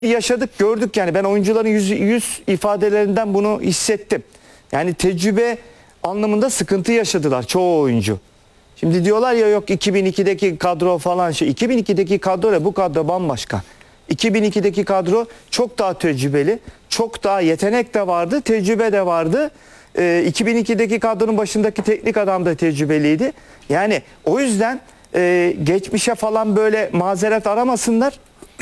yaşadık, gördük yani. Ben oyuncuların yüz ifadelerinden bunu hissettim. Yani tecrübe anlamında sıkıntı yaşadılar çoğu oyuncu. Şimdi diyorlar ya yok 2002'deki kadro falan şey. 2002'deki kadro ile bu kadro bambaşka. 2002'deki kadro çok daha tecrübeli, çok daha yetenek de vardı, tecrübe de vardı. 2002'deki kadronun başındaki teknik adam da tecrübeliydi. Yani o yüzden geçmişe falan böyle mazeret aramasınlar.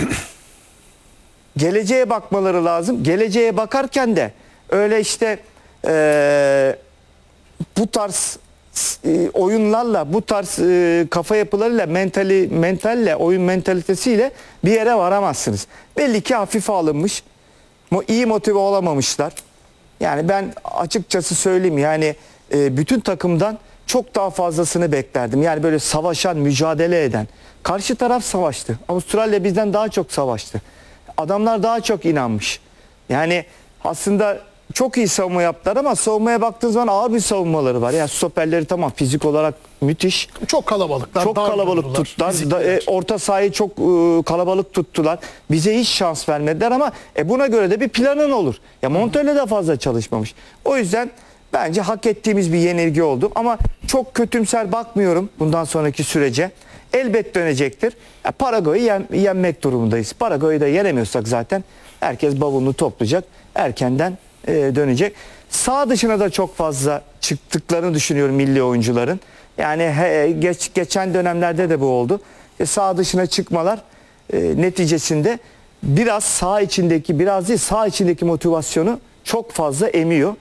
Geleceğe bakmaları lazım. Geleceğe bakarken de öyle işte bu tarz oyunlarla, bu tarz kafa yapılarıyla, mentalle, oyun mentalitesiyle bir yere varamazsınız. Belli ki hafife alınmış. İyi motive olamamışlar. Yani ben açıkçası söyleyeyim yani bütün takımdan çok daha fazlasını beklerdim. Yani böyle savaşan, mücadele eden. Karşı taraf savaştı. Avustralya bizden daha çok savaştı. Adamlar daha çok inanmış. Yani aslında çok iyi savunma yaptılar ama savunmaya baktığın zaman ağır bir savunmaları var. Yani stoperleri tamam fizik olarak müthiş. Çok kalabalıklar. Çok kalabalık tuttular. Orta sahayı çok kalabalık tuttular. Bize hiç şans vermediler ama buna göre de bir planın olur. Ya Montella da fazla çalışmamış. O yüzden bence hak ettiğimiz bir yenilgi oldu. Ama çok kötümser bakmıyorum bundan sonraki sürece. Elbet dönecektir. Paraguay'ı yenmek durumundayız. Paraguay'ı da yenemiyorsak zaten herkes bavulunu toplayacak. Erkenden dönecek. Sağ dışına da çok fazla çıktıklarını düşünüyorum milli oyuncuların. Yani geçen dönemlerde de bu oldu. Sağ dışına çıkmalar neticesinde biraz sağ içindeki, biraz değil sağ içindeki motivasyonu çok fazla emiyor.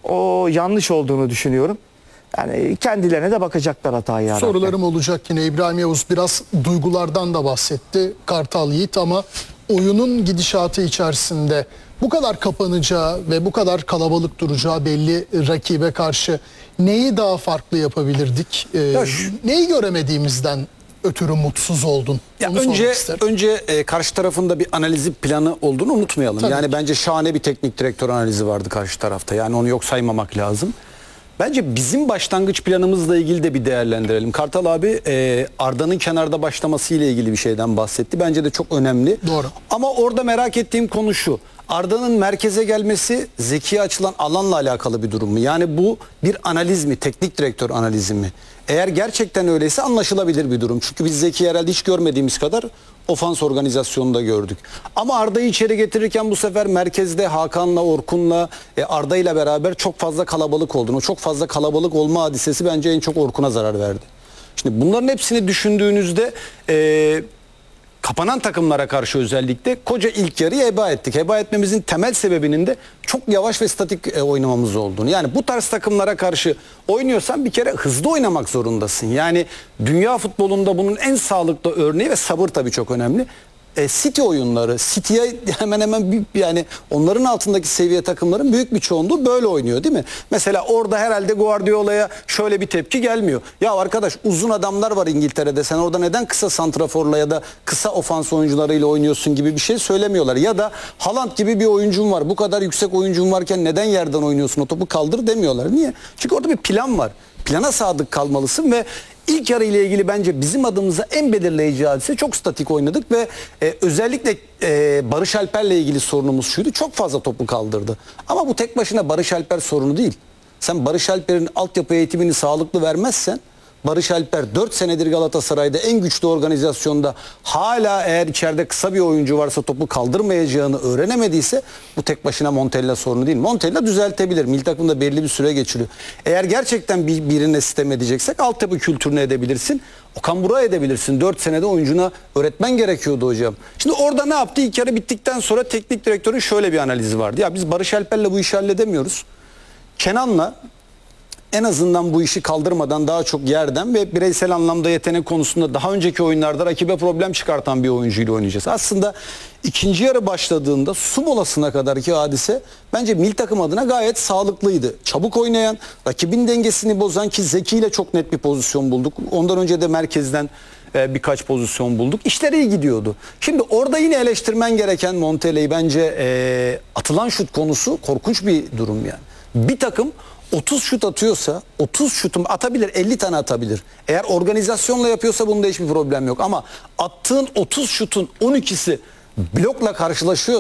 O yanlış olduğunu düşünüyorum. Yani kendilerine de bakacaklar hatayı yaratırken. Sorularım olacak yine. İbrahim Yavuz biraz duygulardan da bahsetti. Kartal Yiğit ama oyunun gidişatı içerisinde bu kadar kapanacağı ve bu kadar kalabalık duracağı belli rakibe karşı neyi daha farklı yapabilirdik? Neyi göremediğimizden ötürü mutsuz oldun? Ya önce karşı tarafında bir analizi planı olduğunu unutmayalım. Tabii yani ki. bence şahane bir teknik direktör analizi vardı karşı tarafta. Yani onu yok saymamak lazım. Bence bizim başlangıç planımızla ilgili de bir değerlendirelim. Kartal abi Arda'nın kenarda başlaması ile ilgili bir şeyden bahsetti. Bence de çok önemli. Doğru. Ama orada merak ettiğim konu şu. Arda'nın merkeze gelmesi Zeki'ye açılan alanla alakalı bir durum mu? Yani bu bir analiz mi? Teknik direktör analizi mi? Eğer gerçekten öyleyse anlaşılabilir bir durum. Çünkü biz Zeki'yi herhalde hiç görmediğimiz kadar ofans organizasyonunda gördük. Ama Arda'yı içeri getirirken bu sefer merkezde Hakan'la, Orkun'la, Arda ile beraber çok fazla kalabalık olduğunu, çok fazla kalabalık olma hadisesi bence en çok Orkun'a zarar verdi. Şimdi bunların hepsini düşündüğünüzde kapanan takımlara karşı özellikle koca ilk yarıyı heba ettik. Heba etmemizin temel sebebinin de çok yavaş ve statik oynamamız olduğunu. Yani bu tarz takımlara karşı oynuyorsan bir kere hızlı oynamak zorundasın. Yani dünya futbolunda bunun en sağlıklı örneği ve sabır tabii çok önemli. City oyunları, City'ye hemen hemen yani onların altındaki seviye takımların büyük bir çoğunluğu böyle oynuyor değil mi? Mesela orada herhalde Guardiola'ya şöyle bir tepki gelmiyor. Ya arkadaş uzun adamlar var İngiltere'de, sen orada neden kısa santraforla ya da kısa ofans oyuncularıyla oynuyorsun gibi bir şey söylemiyorlar. Ya da Haaland gibi bir oyuncun var, bu kadar yüksek oyuncun varken neden yerden oynuyorsun, o topu kaldır demiyorlar. Niye? Çünkü orada bir plan var. Plana sadık kalmalısın ve İlk yarı ile ilgili bence bizim adımıza en belirleyici hadise çok statik oynadık ve özellikle Barış Alper'le ilgili sorunumuz şuydu, çok fazla topu kaldırdı. Ama bu tek başına Barış Alper sorunu değil. Sen Barış Alper'in altyapı eğitimini sağlıklı vermezsen, Barış Alper 4 senedir Galatasaray'da en güçlü organizasyonda hala eğer içeride kısa bir oyuncu varsa topu kaldırmayacağını öğrenemediyse bu tek başına Montella sorunu değil. Montella düzeltebilir. Milli takımda belli bir süre geçiriyor. Eğer gerçekten birine sistem edeceksek altyapı kültürünü edebilirsin. Okan Burak'ı edebilirsin. 4 senede oyuncuna öğretmen gerekiyordu hocam. Şimdi orada ne yaptı? İlk yarı bittikten sonra teknik direktörün şöyle bir analizi vardı. Ya biz Barış Alper'le bu işi halledemiyoruz. Kenan'la en azından bu işi kaldırmadan daha çok yerden ve bireysel anlamda yetenek konusunda daha önceki oyunlarda rakibe problem çıkartan bir oyuncuyla oynayacağız. Aslında ikinci yarı başladığında su molasına kadarki hadise bence milli takım adına gayet sağlıklıydı. Çabuk oynayan, rakibin dengesini bozan ki Zeki ile çok net bir pozisyon bulduk. Ondan önce de merkezden birkaç pozisyon bulduk. İşler iyi gidiyordu. Şimdi orada yine eleştirmen gereken Montella'yı bence atılan şut konusu korkunç bir durum yani. Bir takım 30 şut atıyorsa 30 şutum atabilir, 50 tane atabilir. Eğer organizasyonla yapıyorsa bunda hiçbir problem yok. Ama attığın 30 şutun 12'si blokla karşılaşıyor